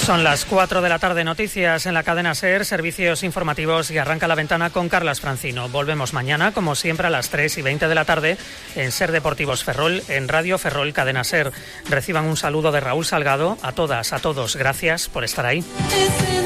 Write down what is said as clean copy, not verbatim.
Son las 4 de la tarde, noticias en la cadena SER, servicios informativos, y arranca La Ventana con Carlas Francino. Volvemos mañana, como siempre, a las 3:20 de la tarde en SER Deportivos Ferrol, en Radio Ferrol Cadena SER. Reciban un saludo de Raúl Salgado. A todas, a todos, gracias por estar ahí.